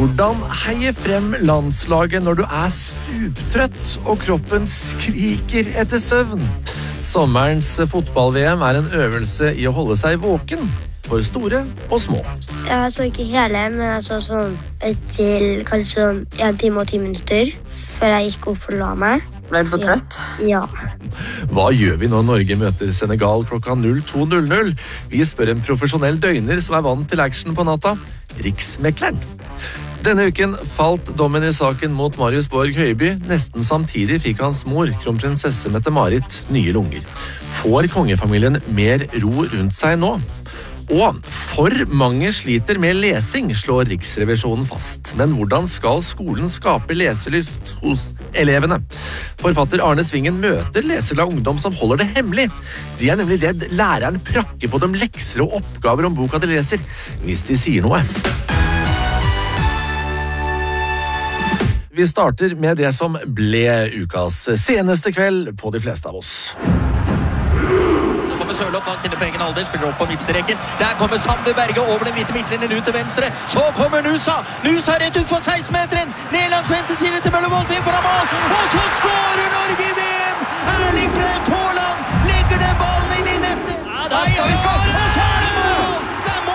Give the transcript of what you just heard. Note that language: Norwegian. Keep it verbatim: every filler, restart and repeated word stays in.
Hvordan heie frem landslaget når du er stuptrøtt og kroppen skriker etter søvn? Sommerens fotball-V M er en øvelse i å holde seg våken for store og små. Jeg så ikke hele, men jeg så sånn til kanskje sånn en time og ti minutter før jeg gikk opp for å la meg. Ble du for trøtt? Ja. Hva gjør vi når Norge møter Senegal klokka null to null null? Vi spør en profesjonell døgner som er vant til action på natta, Riksmekleren. Denne uken falt dommen i saken mot Marius Borg Høiby. Nesten samtidig fikk hans mor, kronprinsesse Mette-Marit, nye lunger. Får kongefamilien mer ro rundt seg nå? Og for mange sliter med lesing, slår Riksrevisjonen fast. Men hvordan skal skolen skape leselyst hos elevene? Forfatter Arne Svingen møter leserglad ungdom som holder det hemmelig. De er nemlig redd læreren prakker på dem lekser og oppgaver om boka de leser, hvis de sier noe. Vi starter med det som ble ukas seneste kveld på de fleste av oss. Sørlopp langt inne på egen halvdel, spiller opp på midtstreken. Der kommer Sander Berge over den hvite midtlinjen ut til venstre. Så kommer Nusa. Nusa rett ut for seksten meteren. Ned langs venstre side til Mølle Wolf inn foran mål. Og så skår